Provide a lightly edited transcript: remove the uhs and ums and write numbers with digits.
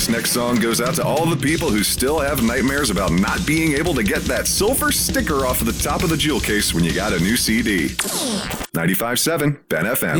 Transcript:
This next song goes out to all the people who still have nightmares about not being able to get that silver sticker off of the top of the jewel case when you got a new CD. 95.7 Ben FM.